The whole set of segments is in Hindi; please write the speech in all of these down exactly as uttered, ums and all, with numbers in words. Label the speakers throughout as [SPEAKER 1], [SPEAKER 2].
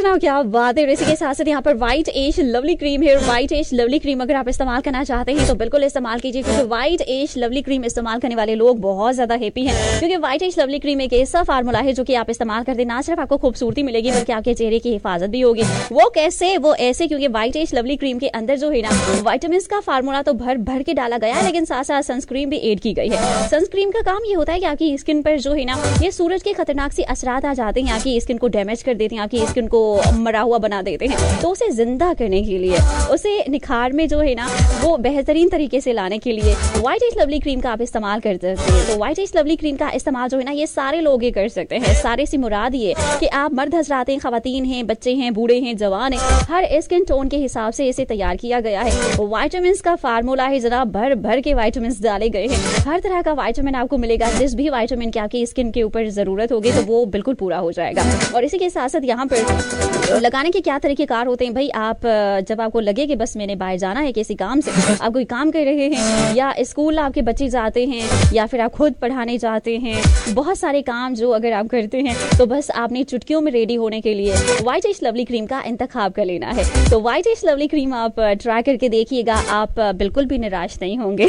[SPEAKER 1] जनाब क्या बात है। इसी के साथ साथ यहाँ पर व्हाइट एज लवली क्रीम है। व्हाइट एज लवली क्रीम अगर आप इस्तेमाल करना चाहते हैं तो बिल्कुल इस्तेमाल कीजिए, क्योंकि व्हाइट एज लवली क्रीम इस्तेमाल करने वाले लोग बहुत ज्यादा हैप्पी हैं, क्योंकि व्हाइट एज लवली क्रीम एक ऐसा फार्मूला है जो कि आप इस्तेमाल करते ना सिर्फ आपको खूबसूरती मिलेगी बल्कि आपके चेहरे की हिफाजत भी होगी। वो कैसे? वो ऐसे क्योंकि व्हाइट एज लवली क्रीम के अंदर जो है ना विटामिन का फार्मूला तो भर भर के डाला गया है, लेकिन साथ साथ सनस्क्रीन भी ऐड की गई है। सनस्क्रीन का काम ये होता है कि आपकी स्किन पर जो है ना ये सूरज के खतरनाक से असरात आ जाते हैं, आपकी स्किन को डैमेज कर देते हैं, आपकी स्किन को मरा हुआ बना देते हैं, तो उसे जिंदा करने के लिए, उसे निखार में जो है ना वो बेहतरीन तरीके से लाने के लिए व्हाइट एज लवली क्रीम का आप इस्तेमाल कर सकते हैं। तो व्हाइट एज लवली क्रीम का इस्तेमाल जो है ना ये सारे लोग ये कर सकते हैं। सारे से मुराद ये कि आप मर्द हजरात हैं, खवातीन हैं, बच्चे हैं, बूढ़े हैं, जवान हैं, हर स्किन टोन के हिसाब से इसे तैयार किया गया है। विटामिन का फार्मूला है जनाब, भर भर के विटामिन डाले गए हैं। हर तरह का विटामिन आपको मिलेगा, जिस भी विटामिन की आपकी स्किन के ऊपर जरूरत होगी तो वो बिल्कुल पूरा हो जाएगा। और इसी के साथ साथ यहाँ पर लगाने के क्या तरीके कार होते हैं भाई। आप जब आपको लगे कि बस मैंने बाहर जाना है किसी काम से, आप कोई काम कर रहे हैं या स्कूल आपके बच्चे जाते हैं या फिर आप खुद पढ़ाने जाते हैं, बहुत सारे काम जो अगर आप करते हैं तो बस आपने चुटकियों में रेडी होने के लिए व्हाइट एज लवली क्रीम का इंतखाब कर लेना है। तो व्हाइट एज लवली क्रीम आप ट्राई करके देखिएगा, आप बिल्कुल भी निराश नहीं होंगे।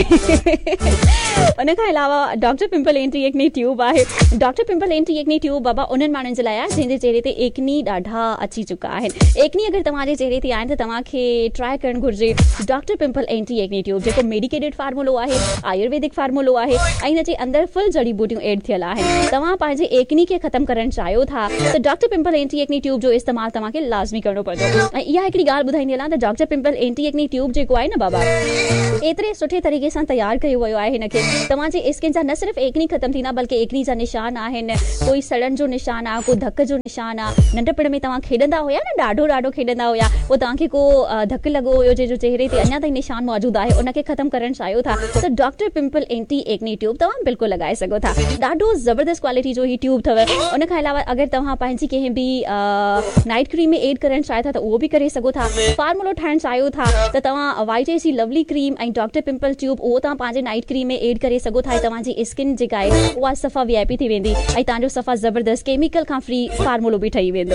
[SPEAKER 1] उनके अलावा doctor pimple anti acne tube है। Doctor pimple anti acne tube बाबा उन्हनि माण्हुनि जे लाइ आहे जंहिंजे चेहरे ते एक्नी ॾाढा अची चुका आहिनि। एक्नी अगर तव्हांजे चेहरे ते आहिनि त तव्हांखे ट्राई करणु घुर्जे doctor pimple anti acne tube, जेको मेडिकेटेड फार्मूलो आहे, आयुर्वेदिक फार्मूलो आहे ऐं हिनजे अंदरि फुल जड़ी बूटियूं एड थियल आहिनि। तव्हां पंहिंजे एक्नी खे ख़तमु करणु चाहियो था त doctor pimple anti acne tube जो इस्तेमाल तव्हांखे लाज़मी करणो पवंदो। ऐं इहा हिकिड़ी ॻाल्हि ॿुधाईंदी हलां त doctor pimple anti acne tube जेको आहे न बाबा, एतिरे सुठे तरीक़े सां तैयार कयो वियो आहे हिनखे, तव्हांजे स्किन जा न सिर्फ़ एक्नी ख़तमु थींदा बल्कि एक्नी जा निशान आहिनि, कोई सड़न जो निशान आहे, को धक जो निशान आहे। नंढपण में तव्हां खेॾंदा हुया न, ॾाढो ॾाढो खेॾंदा हुया, पोइ तव्हांखे को धक लॻो हुयो जंहिंजो चेहरे ते अञा ताईं निशान मौजूदु आहे, उनखे ख़तमु करणु चाहियो था त doctor pimple anti acne tube तव्हां बिल्कुलु लॻाए सघो था। ॾाढो ज़बरदस्त क्वालिटी जो ही ट्यूब अथव। उन खां अलावा अगरि तव्हां पंहिंजी कंहिं बि नाइट क्रीम में एड करणु चाहियो था त उहो बि करे सघो था। फार्मूलो ठाहिणु चाहियो था त तव्हां व्हाइट एज लवली क्रीम ऐं डॉक्टर पिंपल ट्यूब उहो तव्हां पंहिंजे नाइट क्रीम में एड करे सघो था। तव्हांजी स्किन जेका आहे उहा सफ़ा वी आई पी थी वेंदी ऐं तव्हांजो सफ़ा ज़बरदस्त केमिकल खां फ्री फार्मूलो बि ठही वेंदो।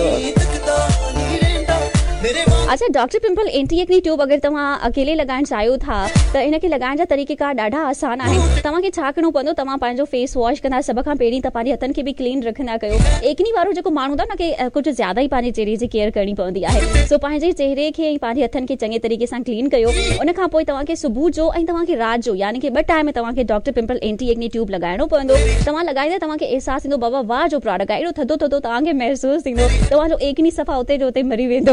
[SPEAKER 1] अच्छा, doctor pimple anti acne tube अगर तव्हां अकेले लगाइण चाहियो था त इनखे लगाइण जा तरीक़ेकार ॾाढा आसान आहिनि। तव्हांखे छा करिणो पवंदो, तव्हां पंहिंजो फेस वॉश कंदा सभ खां पहिरीं त पंहिंजे हथनि खे बि क्लीन रखंदा कयो। एक्नी वारो जेको माण्हू हूंदो न कि कुझु ज़्यादा ई पंहिंजे चेहरे जी केयर करणी पवंदी आहे, सो पंहिंजे चेहरे खे ऐं पंहिंजे हथनि खे चङे तरीक़े सां क्लीन कयो। उन खां पोइ तव्हांखे सुबुह जो ऐं तव्हांखे राति जो यानी कि ॿ टाइम तव्हांखे doctor pimple anti acne tube लॻाइणो पवंदो। तव्हां लॻाईंदे तव्हांखे अहसासु थींदो बाबा वाह जो प्रोडक्ट आहे, एॾो थधो थधो तव्हांखे महसूसु थींदो, तव्हांजो एक्नी सफ़ा उते जो उते मरी वेंदो।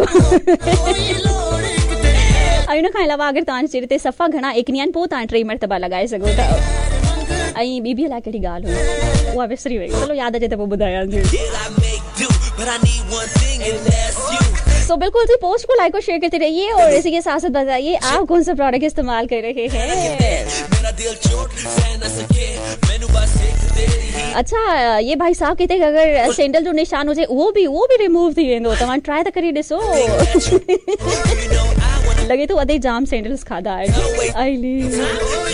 [SPEAKER 1] ऐं उन खां अलावा अगरि तव्हांजे चेहरे ते सफ़ा घणा एक्नी आहिनि पोइ तव्हां टे मरतबा लॻाए सघो था। ऐं ॿी बि अलाए कहिड़ी ॻाल्हि हुई, उहा विसरी वई, चलो यादि अचे त पोइ ॿुधायां थी। तो बिल्कुल जी पोस्ट को लाइक और शेयर करते रहिए और इसी के साथ साथ बताइए आप कौन सा प्रोडक्ट इस्तेमाल कर रहे हैं। अच्छा, ये भाई साहब कहते हैं अगर सैंडल जो निशान हो जाए वो भी वो भी रिमूव थी वेंदो, तव्हां ट्राई त करे ॾिसो। लगे तो अधे जाम सैंडल्स खाधा है।